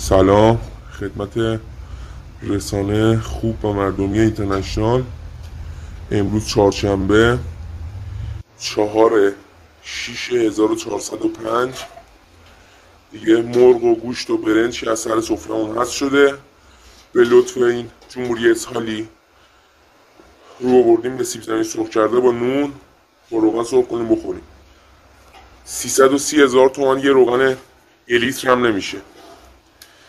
سلام خدمت رسانه خوب و مردمی اینترنشنال. امروز چهارشنبه 4/6/1405 دیگه مرغ و گوشت و برنج که از سر سفره‌مون هست شده. به لطف این جمهوری اسحالی رو آوردیم به سیب زمینی سرخ کرده با نون با روغن سرخ کنیم بخوریم. 330,000 تومان یه روغن 1 لیتر هم نمیشه.